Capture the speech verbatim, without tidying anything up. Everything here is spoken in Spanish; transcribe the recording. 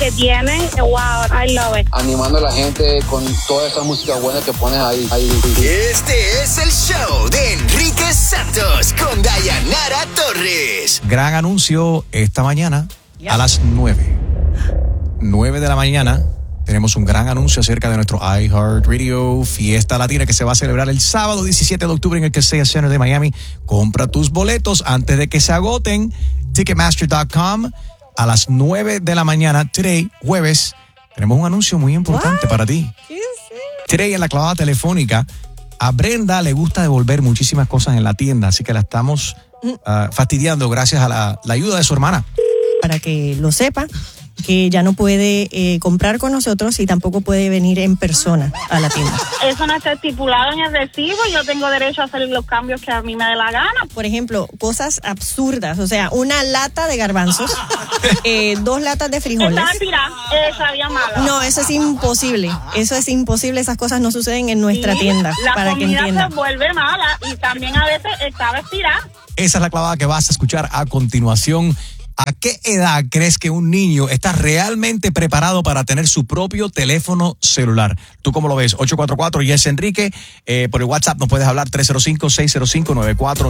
que tienen. Wow, I love it. Animando a la gente con toda esa música buena que pones ahí. ahí. Este es el show de Enrique Santos con Dayanara Torres. Gran anuncio esta mañana a las nueve. nueve de la mañana. Tenemos un gran anuncio acerca de nuestro iHeartRadio Fiesta Latina que se va a celebrar el sábado diecisiete de octubre en el Kaseya Center de Miami. Compra tus boletos antes de que se agoten. Ticketmaster punto com a las nueve de la mañana. Today, jueves, tenemos un anuncio muy importante What? para ti. Today, en la clavada telefónica, a Brenda le gusta devolver muchísimas cosas en la tienda, así que la estamos uh, fastidiando gracias a la, la ayuda de su hermana. Para que lo sepa, que ya no puede eh, comprar con nosotros y tampoco puede venir en persona a la tienda. Eso no está estipulado en el recibo. Yo tengo derecho a hacer los cambios que a mí me dé la gana. Por ejemplo, cosas absurdas. O sea, una lata de garbanzos, eh, dos latas de frijoles. Esa mentira, esa había mala. No, eso es imposible. Eso es imposible. Esas cosas no suceden en nuestra sí, tienda. La para comida que entiendan. se vuelve mala y también a veces estaba estirada. Esa es la clavada que vas a escuchar a continuación. ¿A qué edad crees que un niño está realmente preparado para tener su propio teléfono celular? ¿Tú cómo lo ves? ocho cuatro cuatro, Yes Enrique. Eh, por el WhatsApp nos puedes hablar tres cero cinco, seis cero cinco, nueve cuatro